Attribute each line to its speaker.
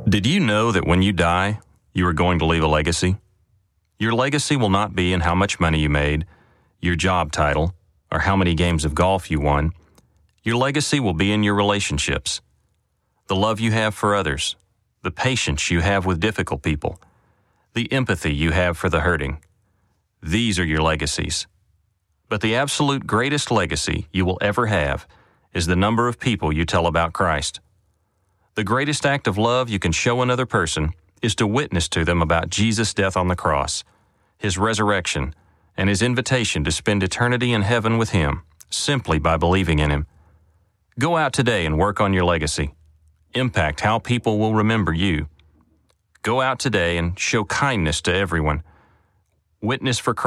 Speaker 1: Did you know that when you die, you are going to leave a legacy? Your legacy will not be in how much money you made, your job title, or how many games of golf you won. Your legacy will be in your relationships. The love you have for others, the patience you have with difficult people, the empathy you have for the hurting. These are your legacies. But the absolute greatest legacy you will ever have is the number of people you tell about Christ. The greatest act of love you can show another person is to witness to them about Jesus' death on the cross, His resurrection, and His invitation to spend eternity in heaven with Him simply by believing in Him. Go out today and work on your legacy. Impact how people will remember you. Go out today and show kindness to everyone. Witness for Christ.